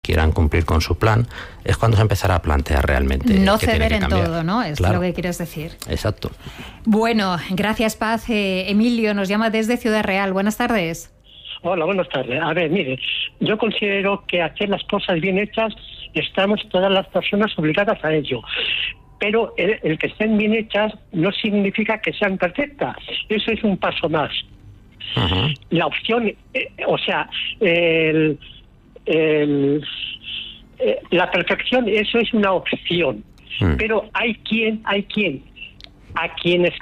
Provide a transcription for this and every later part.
quieran cumplir con su plan, es cuando se empezará a plantear realmente no que ceder tiene que cambiar. en todo, ¿no? Es claro. lo que quieres decir. Exacto. Bueno, gracias, Paz. Emilio nos llama desde Ciudad Real. Buenas tardes. Hola, buenas tardes. A ver, mire, yo considero que hacer las cosas bien hechas estamos todas las personas obligadas a ello. Pero el que estén bien hechas no significa que sean perfectas. Eso es un paso más. Uh-huh. La opción, la perfección, eso es una opción. Pero a quienes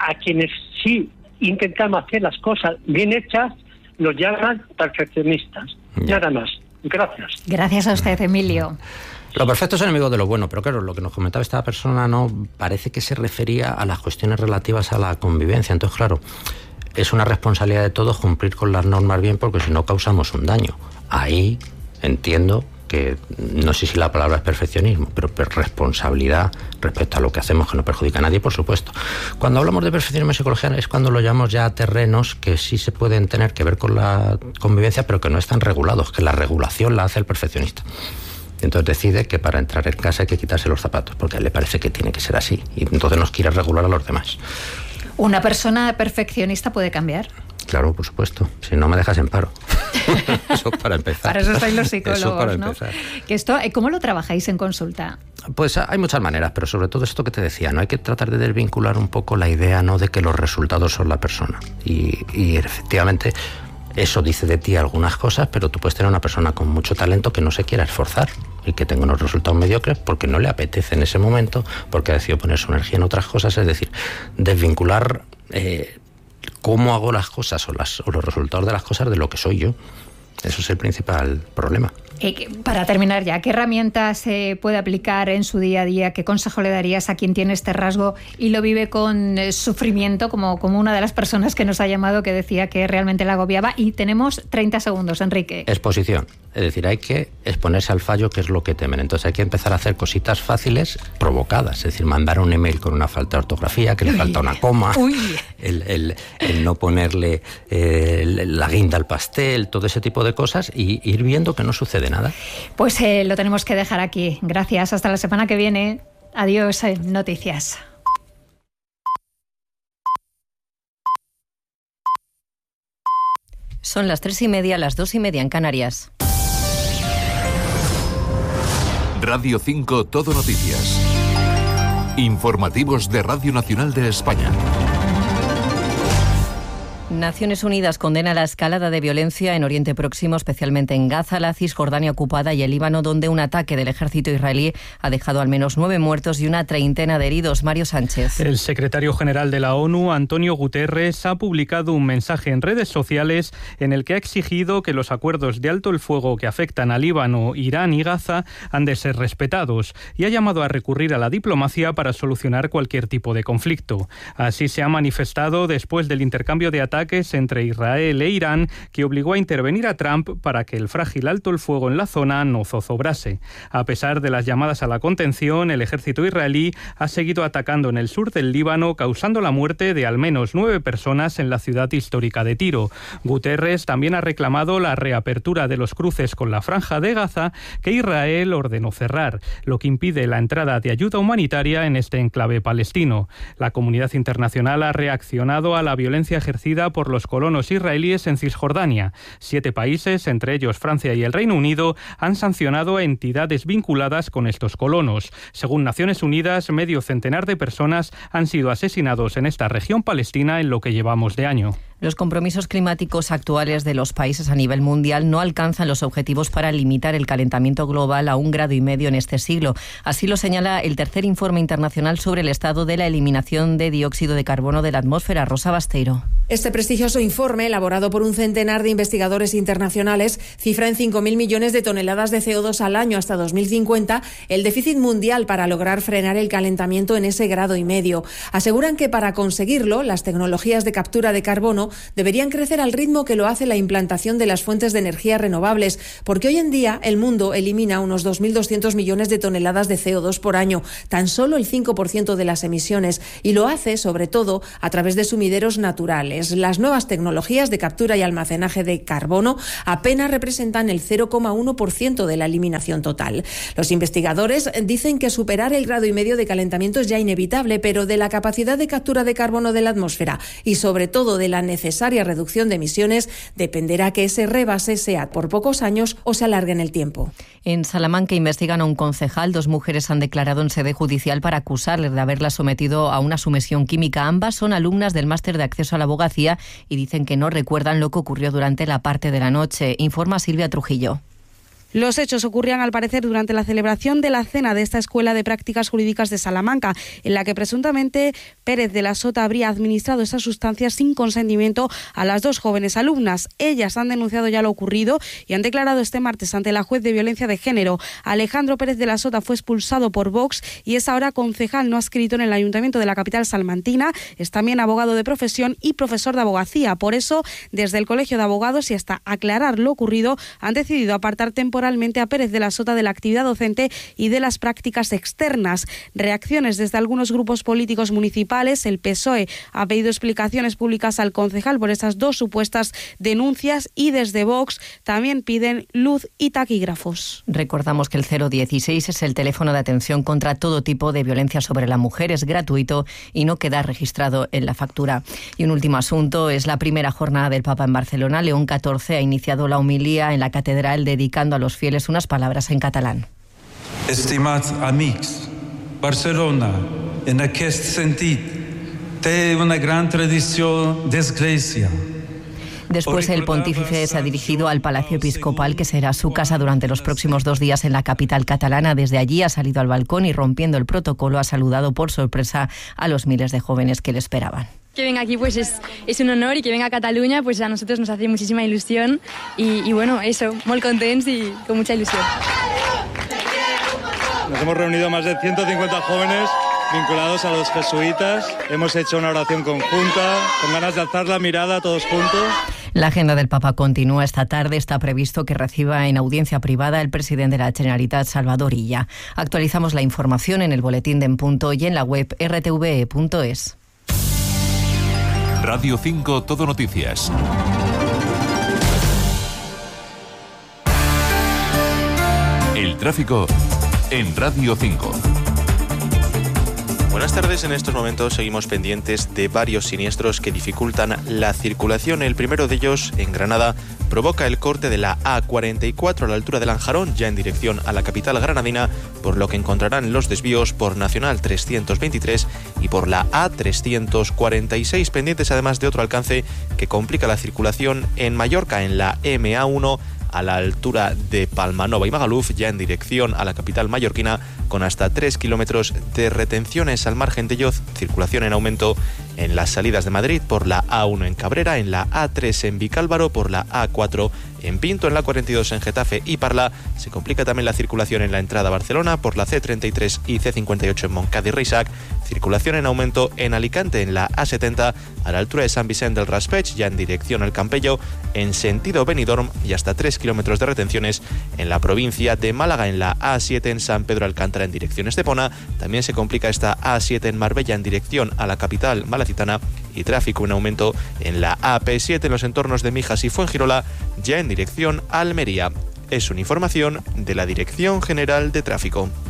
sí intentamos hacer las cosas bien hechas, nos llaman perfeccionistas. Nada más. Gracias. Gracias a usted, Emilio. Lo perfecto es enemigo de lo bueno, pero claro, lo que nos comentaba esta persona no parece que se refería a las cuestiones relativas a la convivencia. Entonces, claro, es una responsabilidad de todos cumplir con las normas bien, porque si no causamos un daño. Ahí entiendo que, no sé si la palabra es perfeccionismo, pero responsabilidad respecto a lo que hacemos que no perjudica a nadie, por supuesto. Cuando hablamos de perfeccionismo en psicología es cuando lo llamamos ya terrenos que sí se pueden tener que ver con la convivencia, pero que no están regulados, que la regulación la hace el perfeccionista. Entonces decide que para entrar en casa hay que quitarse los zapatos, porque a él le parece que tiene que ser así, y entonces nos quiere regular a los demás. ¿Una persona perfeccionista puede cambiar? Claro, por supuesto. Si no, me dejas en paro. Eso para empezar. Para eso estáis los psicólogos, eso para ¿no? empezar. Que esto, ¿cómo lo trabajáis en consulta? Pues hay muchas maneras, pero sobre todo esto que te decía, no hay que tratar de desvincular un poco la idea, ¿no?, de que los resultados son la persona. Y efectivamente eso dice de ti algunas cosas, pero tú puedes tener una persona con mucho talento que no se quiera esforzar y que tenga unos resultados mediocres porque no le apetece en ese momento, porque ha decidido poner su energía en otras cosas. Es decir, desvincular cómo hago las cosas o los resultados de las cosas de lo que soy yo. Eso es el principal problema. Para terminar ya, ¿qué herramientas se puede aplicar en su día a día? ¿Qué consejo le darías a quien tiene este rasgo y lo vive con sufrimiento, como una de las personas que nos ha llamado, que decía que realmente la agobiaba? Y tenemos 30 segundos, Enrique. Exposición. Es decir, hay que exponerse al fallo, que es lo que temen. Entonces hay que empezar a hacer cositas fáciles, provocadas. Es decir, mandar un email con una falta de ortografía, que le falta una coma, el no ponerle la guinda al pastel, todo ese tipo de cosas, y ir viendo que no sucede nada. Pues lo tenemos que dejar aquí. Gracias. Hasta la semana que viene. Adiós, Noticias. Son las 3:30, las 2:30 en Canarias. Radio 5 Todo Noticias. Informativos de Radio Nacional de España. Naciones Unidas condena la escalada de violencia en Oriente Próximo, especialmente en Gaza, la Cisjordania ocupada y el Líbano, donde un ataque del ejército israelí ha dejado al menos 9 muertos y una treintena de heridos. Mario Sánchez. El secretario general de la ONU, Antonio Guterres, ha publicado un mensaje en redes sociales en el que ha exigido que los acuerdos de alto el fuego que afectan a Líbano, Irán y Gaza han de ser respetados, y ha llamado a recurrir a la diplomacia para solucionar cualquier tipo de conflicto. Así se ha manifestado después del intercambio de ataques entre Israel e Irán, que obligó a intervenir a Trump para que el frágil alto el fuego en la zona no zozobrase. A pesar de las llamadas a la contención, el ejército israelí ha seguido atacando en el sur del Líbano, causando la muerte de al menos 9 personas en la ciudad histórica de Tiro. Guterres también ha reclamado la reapertura de los cruces con la Franja de Gaza, que Israel ordenó cerrar, lo que impide la entrada de ayuda humanitaria en este enclave palestino. La comunidad internacional ha reaccionado a la violencia ejercida por los colonos israelíes en Cisjordania. 7 países, entre ellos Francia y el Reino Unido, han sancionado a entidades vinculadas con estos colonos. Según Naciones Unidas, medio centenar de personas han sido asesinados en esta región palestina en lo que llevamos de año. Los compromisos climáticos actuales de los países a nivel mundial no alcanzan los objetivos para limitar el calentamiento global a 1,5 grados en este siglo. Así lo señala el tercer informe internacional sobre el estado de la eliminación de dióxido de carbono de la atmósfera. Rosa Basteiro. Este prestigioso informe, elaborado por un centenar de investigadores internacionales, cifra en 5.000 millones de toneladas de CO2 al año hasta 2050 el déficit mundial para lograr frenar el calentamiento en ese 1,5 grados. Aseguran que para conseguirlo, las tecnologías de captura de carbono carbono deberían crecer al ritmo que lo hace la implantación de las fuentes de energía renovables, porque hoy en día el mundo elimina unos 2.200 millones de toneladas de CO2 por año, tan solo el 5% de las emisiones, y lo hace sobre todo a través de sumideros naturales. Las nuevas tecnologías de captura y almacenaje de carbono apenas representan el 0,1% de la eliminación total. Los investigadores dicen que superar el 1,5 grados de calentamiento es ya inevitable, pero de la capacidad de captura de carbono de la atmósfera y sobre todo de la necesaria reducción de emisiones dependerá que ese rebase sea por pocos años o se alargue en el tiempo. En Salamanca investigan a un concejal. 2 mujeres han declarado en sede judicial para acusarle de haberla sometido a una sumisión química. Ambas son alumnas del máster de acceso a la abogacía y dicen que no recuerdan lo que ocurrió durante la parte de la noche. Informa Silvia Trujillo. Los hechos ocurrían, al parecer, durante la celebración de la cena de esta Escuela de Prácticas Jurídicas de Salamanca, en la que presuntamente Pérez de la Sota habría administrado esas sustancias sin consentimiento a las 2 jóvenes alumnas. Ellas han denunciado ya lo ocurrido y han declarado este martes ante la juez de violencia de género. Alejandro Pérez de la Sota fue expulsado por Vox y es ahora concejal no adscrito en el Ayuntamiento de la capital salmantina. Es también abogado de profesión y profesor de abogacía. Por eso, desde el Colegio de Abogados y hasta aclarar lo ocurrido, han decidido apartar temporalmente a Pérez de la Sota de la actividad docente y de las prácticas externas. Reacciones desde algunos grupos políticos municipales. El PSOE ha pedido explicaciones públicas al concejal por esas 2 supuestas denuncias y desde Vox también piden luz y taquígrafos. Recordamos que el 016 es el teléfono de atención contra todo tipo de violencia sobre la mujer. Es gratuito y no queda registrado en la factura. Y un último asunto es la primera jornada del Papa en Barcelona. León XIV ha iniciado la homilía en la catedral dedicando a los fieles unas palabras en catalán. Estimats amics, Barcelona, en aquest sentit, té una gran tradició d'església. Después el pontífice se ha dirigido al Palacio Episcopal, que será su casa durante los próximos 2 días en la capital catalana. Desde allí ha salido al balcón y, rompiendo el protocolo, ha saludado por sorpresa a los miles de jóvenes que le esperaban. Que venga aquí pues es un honor, y que venga a Cataluña pues a nosotros nos hace muchísima ilusión y bueno, eso, muy contentos y con mucha ilusión. Nos hemos reunido más de 150 jóvenes vinculados a los jesuitas. Hemos hecho una oración conjunta, con ganas de alzar la mirada todos juntos. La agenda del Papa continúa esta tarde. Está previsto que reciba en audiencia privada el presidente de la Generalitat, Salvador Illa. Actualizamos la información en el boletín de En Punto y en la web rtve.es. Radio 5 Todo Noticias. El tráfico en Radio 5. Buenas tardes. En estos momentos seguimos pendientes de varios siniestros que dificultan la circulación. El primero de ellos, en Granada, provoca el corte de la A44 a la altura de Lanjarón, ya en dirección a la capital granadina, por lo que encontrarán los desvíos por Nacional 323 y por la A346, pendientes además de otro alcance que complica la circulación en Mallorca, en la MA1, a la altura de Palmanova y Magaluf, ya en dirección a la capital mallorquina, con hasta 3 kilómetros de retenciones. Al margen de ello, circulación en aumento en las salidas de Madrid por la A1 en Cabrera, en la A3 en Vicálvaro, por la A4 en Pinto, en la 42 en Getafe y Parla. Se complica también la circulación en la entrada a Barcelona por la C33 y C58 en Montcada y Reixac. Circulación en aumento en Alicante, en la A70 a la altura de San Vicente del Raspeig, ya en dirección al Campello, en sentido Benidorm, y hasta 3 kilómetros de retenciones en la provincia de Málaga, en la A7 en San Pedro Alcántara en dirección Estepona. También se complica esta A7 en Marbella en dirección a la capital malacitana, y tráfico en aumento en la AP7 en los entornos de Mijas y Fuengirola, ya en dirección a Almería. Es una información de la Dirección General de Tráfico.